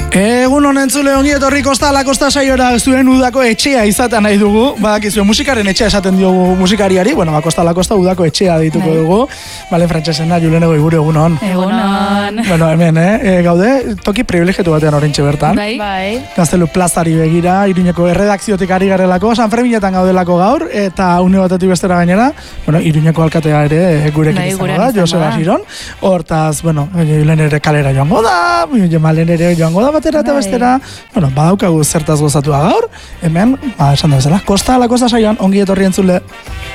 Egun honen zule ongi etorri Kosta la Kosta saiora zuen udako etxea izaten nahi dugu. Badakizu musikaren etxea esaten diogu musikariari, bueno, Kosta la Kosta udako etxea deituko dugu. Bale, frantsesena Julenego Igure egunon. Egunon. Bueno, hemen, gaude, toki privilegiatu batean orentxe bertan. Bai. Gaztelu plazari begira, Iruñeko erredakziotik ari garelako, San Ferminetan gaudelako gaur, eta une batetik bestera gainera, bueno, Iruñeko alkatea ere gurekin izango da, Joseba Giron. Hortaz, bueno, Julen ere kalera joango da, Malen ere joango da batera eta bestera, bueno, badaukagu zertaz gozatua gaur, hemen, esan da bezala, Kosta la Kosta saioan ongi etorri entzule.